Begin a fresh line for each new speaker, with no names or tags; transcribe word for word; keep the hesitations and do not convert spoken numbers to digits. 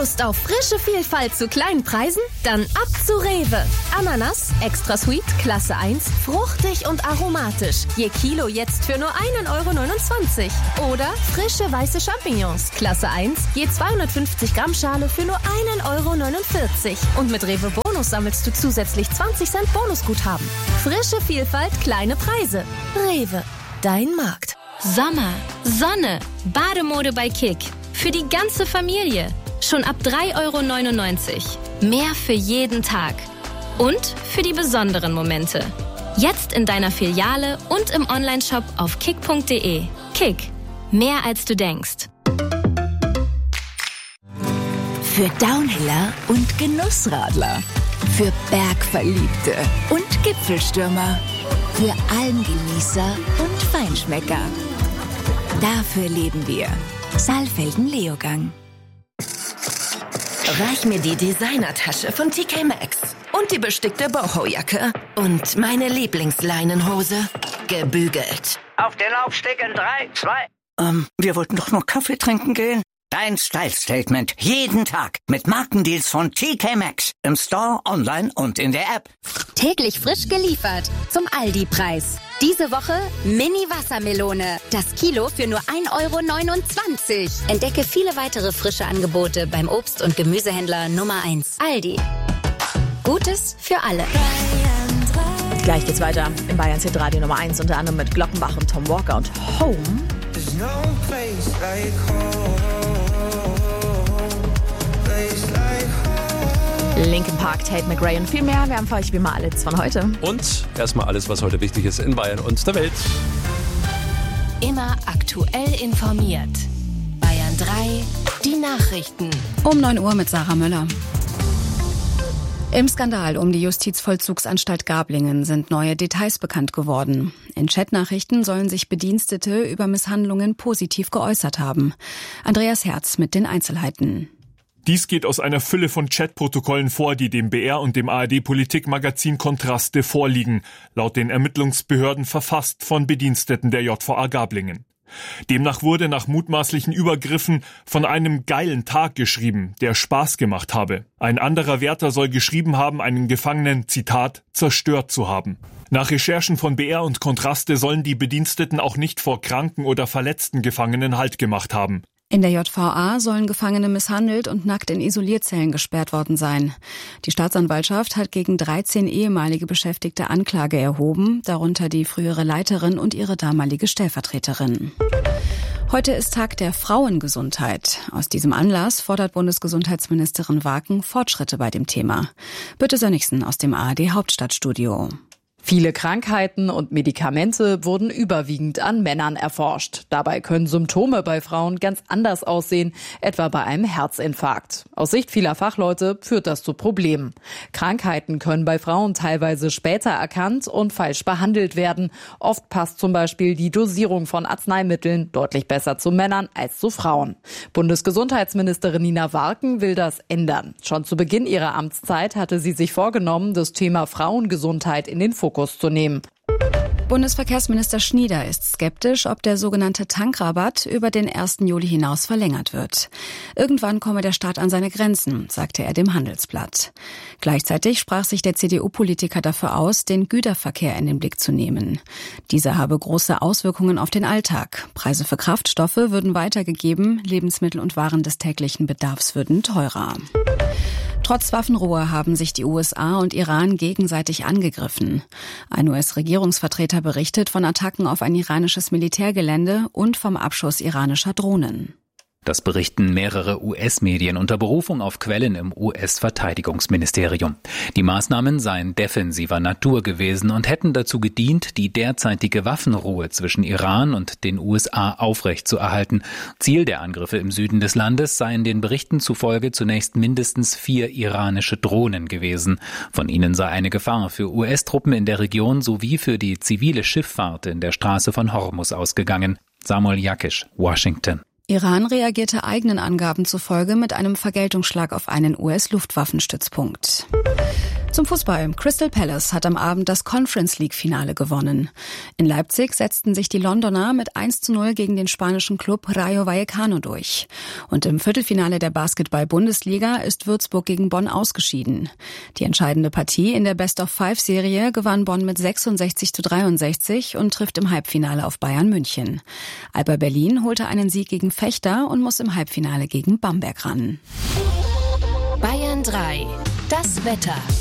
Lust auf frische Vielfalt zu kleinen Preisen? Dann ab zu Rewe. Ananas, extra sweet, Klasse eins, fruchtig und aromatisch. Je Kilo jetzt für nur einen Euro neunundzwanzig. Oder frische weiße Champignons, Klasse eins, je zweihundertfünfzig Gramm Schale für nur einen Euro neunundvierzig. Und mit Rewe Bonus sammelst du zusätzlich zwanzig Cent Bonusguthaben. Frische Vielfalt, kleine Preise. Rewe, dein Markt.
Sommer, Sonne, Bademode bei Kick. Für die ganze Familie. Schon ab drei Euro neunundneunzig. Mehr für jeden Tag. Und für die besonderen Momente. Jetzt in deiner Filiale und im Onlineshop auf kick punkt de. Kick. Mehr als du denkst.
Für Downhiller und Genussradler. Für Bergverliebte und Gipfelstürmer. Für Almgenießer und Feinschmecker. Dafür leben wir. Saalfelden Leogang.
Reich mir die Designertasche von T K Maxx und die bestickte Boho-Jacke und meine Lieblingsleinenhose, gebügelt.
Auf den Laufsteg in drei, zwei...
Ähm, wir wollten doch nur Kaffee trinken gehen. Dein Style-Statement jeden Tag mit Markendeals von T K Maxx. Im Store, online und in der App.
Täglich frisch geliefert zum Aldi-Preis. Diese Woche Mini-Wassermelone. Das Kilo für nur ein Euro neunundzwanzig. Entdecke viele weitere frische Angebote beim Obst- und Gemüsehändler Nummer eins. Aldi. Gutes für alle.
Gleich geht's weiter im Bayern Hit Radio Nummer eins, unter anderem mit Glockenbach und Tom Walker und Home. Linkin Park, Tate McRae und viel mehr. Wir haben für euch wie immer alles von heute.
Und erstmal alles, was heute wichtig ist in Bayern und der Welt.
Immer aktuell informiert. Bayern drei, die Nachrichten.
Um neun Uhr mit Sarah Möller. Im Skandal um die Justizvollzugsanstalt Gablingen sind neue Details bekannt geworden. In Chatnachrichten sollen sich Bedienstete über Misshandlungen positiv geäußert haben. Andreas Herz mit den Einzelheiten.
Dies geht aus einer Fülle von Chatprotokollen vor, die dem B R und dem A R D-Politikmagazin Kontraste vorliegen, laut den Ermittlungsbehörden verfasst von Bediensteten der J V A Gablingen. Demnach wurde nach mutmaßlichen Übergriffen von einem geilen Tag geschrieben, der Spaß gemacht habe. Ein anderer Wärter soll geschrieben haben, einen Gefangenen, Zitat, zerstört zu haben. Nach Recherchen von B R und Kontraste sollen die Bediensteten auch nicht vor kranken oder verletzten Gefangenen Halt gemacht haben.
In der J V A sollen Gefangene misshandelt und nackt in Isolierzellen gesperrt worden sein. Die Staatsanwaltschaft hat gegen dreizehn ehemalige Beschäftigte Anklage erhoben, darunter die frühere Leiterin und ihre damalige Stellvertreterin. Heute ist Tag der Frauengesundheit. Aus diesem Anlass fordert Bundesgesundheitsministerin Waken Fortschritte bei dem Thema. Birte Sönnigsen aus dem A R D Hauptstadtstudio.
Viele Krankheiten und Medikamente wurden überwiegend an Männern erforscht. Dabei können Symptome bei Frauen ganz anders aussehen, etwa bei einem Herzinfarkt. Aus Sicht vieler Fachleute führt das zu Problemen. Krankheiten können bei Frauen teilweise später erkannt und falsch behandelt werden. Oft passt zum Beispiel die Dosierung von Arzneimitteln deutlich besser zu Männern als zu Frauen. Bundesgesundheitsministerin Nina Waken will das ändern. Schon zu Beginn ihrer Amtszeit hatte sie sich vorgenommen, das Thema Frauengesundheit in den Fokus zu nehmen.
Bundesverkehrsminister Schnieder ist skeptisch, ob der sogenannte Tankrabatt über den ersten Juli hinaus verlängert wird. Irgendwann komme der Staat an seine Grenzen, sagte er dem Handelsblatt. Gleichzeitig sprach sich der C D U-Politiker dafür aus, den Güterverkehr in den Blick zu nehmen. Dieser habe große Auswirkungen auf den Alltag. Preise für Kraftstoffe würden weitergegeben, Lebensmittel und Waren des täglichen Bedarfs würden teurer. Trotz Waffenruhe haben sich die U S A und Iran gegenseitig angegriffen. Ein U S-Regierungsvertreter berichtet von Attacken auf ein iranisches Militärgelände und vom Abschuss iranischer Drohnen.
Das berichten mehrere U S-Medien unter Berufung auf Quellen im U S-Verteidigungsministerium. Die Maßnahmen seien defensiver Natur gewesen und hätten dazu gedient, die derzeitige Waffenruhe zwischen Iran und den U S A aufrechtzuerhalten. Ziel der Angriffe im Süden des Landes seien den Berichten zufolge zunächst mindestens vier iranische Drohnen gewesen. Von ihnen sei eine Gefahr für U S-Truppen in der Region sowie für die zivile Schifffahrt in der Straße von Hormuz ausgegangen. Samuel Jakisch, Washington.
Iran reagierte eigenen Angaben zufolge mit einem Vergeltungsschlag auf einen U S-Luftwaffenstützpunkt. Zum Fußball. Crystal Palace hat am Abend das Conference League-Finale gewonnen. In Leipzig setzten sich die Londoner mit eins zu null gegen den spanischen Club Rayo Vallecano durch. Und im Viertelfinale der Basketball-Bundesliga ist Würzburg gegen Bonn ausgeschieden. Die entscheidende Partie in der Best-of-Five-Serie gewann Bonn mit sechsundsechzig zu dreiundsechzig und trifft im Halbfinale auf Bayern München. Alba Berlin holte einen Sieg gegen Fechter und muss im Halbfinale gegen Bamberg ran.
Bayern drei. Das Wetter.